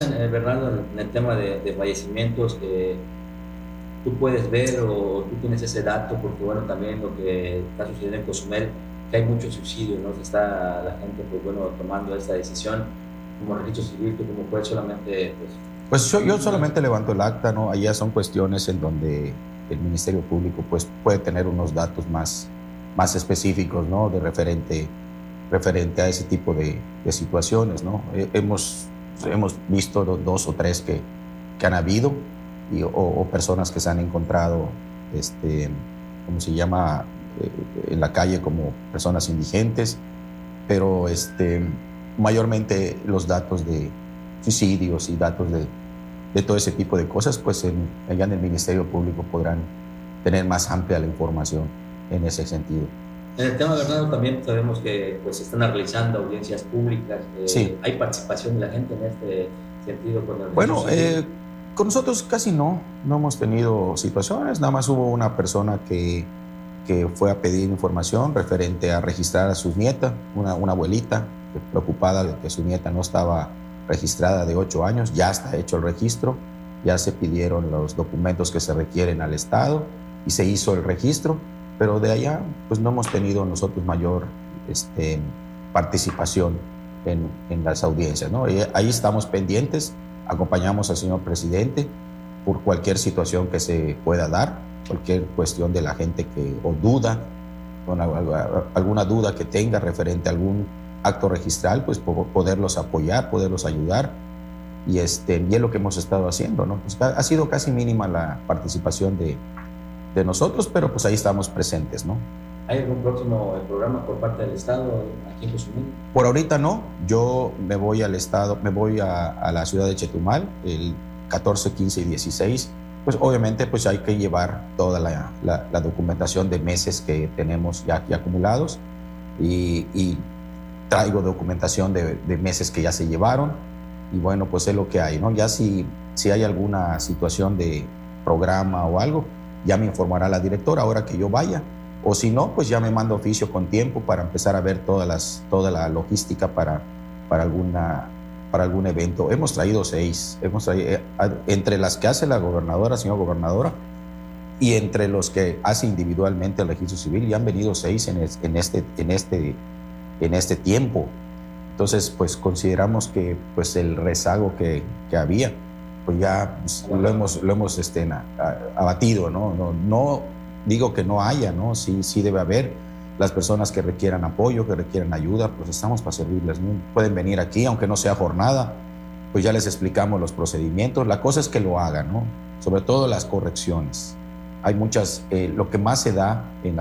Bernardo, en el tema de fallecimientos, tú puedes ver o tú tienes ese dato, porque bueno, también lo que está sucediendo en Cozumel, que hay mucho suicidio, ¿no? Se está la gente, pues bueno, tomando esta decisión como registro civil, que como puede solamente, pues... Pues yo solamente levanto el acta, ¿no? Allá son cuestiones en donde el Ministerio Público pues, puede tener unos datos más específicos, ¿no? De referente a ese tipo de situaciones, ¿no? Hemos visto dos o tres que han habido o personas que se han encontrado, ¿cómo se llama? En la calle como personas indigentes, pero mayormente los datos de suicidios y datos de todo ese tipo de cosas, pues allá en el Ministerio Público podrán tener más amplia la información en ese sentido. En el tema, Bernardo, también sabemos que pues, se están realizando audiencias públicas. Sí. ¿Hay participación de la gente en este sentido? Bueno, con nosotros casi no hemos tenido situaciones, nada más hubo una persona que fue a pedir información referente a registrar a su nieta, una abuelita preocupada de que su nieta no estaba registrada de 8 años, ya está hecho el registro, ya se pidieron los documentos que se requieren al Estado y se hizo el registro, pero de allá pues no hemos tenido nosotros mayor participación en las audiencias, ¿no? Ahí estamos pendientes, acompañamos al señor presidente por cualquier situación que se pueda dar, cualquier cuestión de la gente o duda, con alguna duda que tenga referente a algún acto registral, pues poderlos apoyar, poderlos ayudar, y es lo que hemos estado haciendo, ¿no? Pues ha sido casi mínima la participación de nosotros, pero pues ahí estamos presentes, ¿no? ¿Hay algún próximo programa por parte del Estado aquí en Cozumel? Por ahorita no, yo me voy al Estado, me voy a la ciudad de Chetumal el 14, 15 y 16, pues obviamente pues hay que llevar toda la documentación de meses que tenemos ya aquí acumulados y traigo documentación de meses que ya se llevaron y bueno, pues es lo que hay, ¿no? Ya si hay alguna situación de programa o algo, ya me informará la directora ahora que yo vaya, o si no, pues ya me mando oficio con tiempo para empezar a ver toda la logística para algún evento. Hemos traído 6, entre las que hace la gobernadora, señora gobernadora, y entre los que hace individualmente el registro civil, ya han venido 6 en este tiempo. Entonces, pues consideramos que pues el rezago que había, pues ya lo hemos abatido, ¿no? No digo que no haya, ¿no? Sí debe haber. Las personas que requieran apoyo, que requieran ayuda, pues estamos para servirles, ¿no? Pueden venir aquí, aunque no sea jornada, pues ya les explicamos los procedimientos. La cosa es que lo hagan, ¿no? Sobre todo las correcciones. Hay muchas, lo que más se da en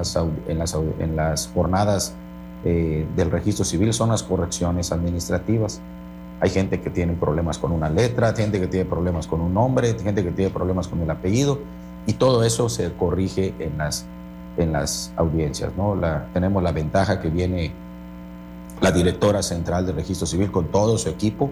las jornadas del registro civil son las correcciones administrativas. Hay gente que tiene problemas con una letra, gente que tiene problemas con un nombre, gente que tiene problemas con el apellido, y todo eso se corrige en las audiencias, ¿no? Tenemos la ventaja que viene la directora central del registro civil con todo su equipo,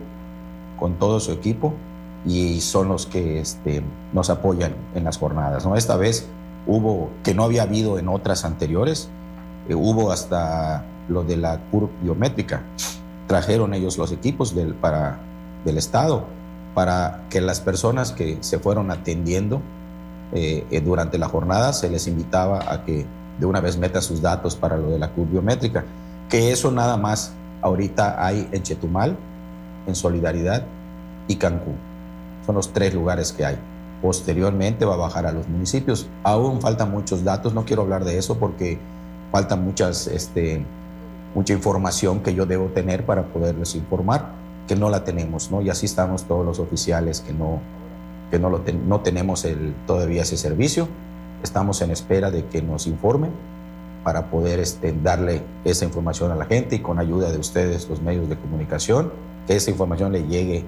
y son los que nos apoyan en las jornadas, ¿no? Esta vez hubo, que no había habido en otras anteriores, hubo hasta lo de la CURP biométrica. Trajeron ellos los equipos del Estado para que las personas que se fueron atendiendo durante la jornada se les invitaba a que de una vez meta sus datos para lo de la CURP biométrica, que eso nada más ahorita hay en Chetumal, en Solidaridad y Cancún. Son los 3 lugares que hay. Posteriormente va a bajar a los municipios. Aún faltan muchos datos, no quiero hablar de eso porque falta mucha información que yo debo tener para poderles informar, que no la tenemos, ¿no? Y así estamos todos los oficiales que no tenemos todavía ese servicio. Estamos en espera de que nos informen para poder darle esa información a la gente y con ayuda de ustedes, los medios de comunicación, que esa información le llegue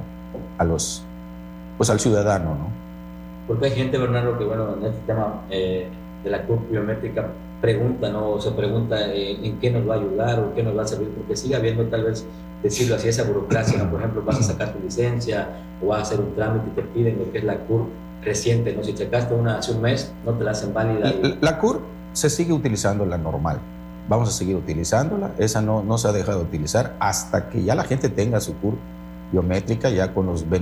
al ciudadano, ¿no? Porque hay gente, Bernardo, que bueno, en este tema de la CURP biométrica pregunta, ¿no? O se pregunta en qué nos va a ayudar o qué nos va a servir, porque sigue habiendo tal vez, decirlo así, esa burocracia, ¿no? Por ejemplo, vas a sacar tu licencia o vas a hacer un trámite y te piden lo que es la CURP reciente, ¿no? Si checaste una hace un mes, no te la hacen válida. La CURP se sigue utilizando, la normal. Vamos a seguir utilizándola. Esa no se ha dejado de utilizar hasta que ya la gente tenga su CURP biométrica, ya con los beneficios